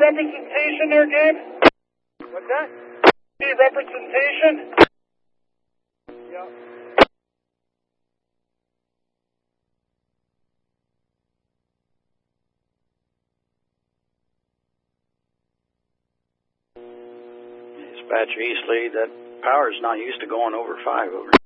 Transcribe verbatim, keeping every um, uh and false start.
representation there, Gabe? What's that? Any representation? Yeah. Dispatcher East Lead, that power's not used to going over five over.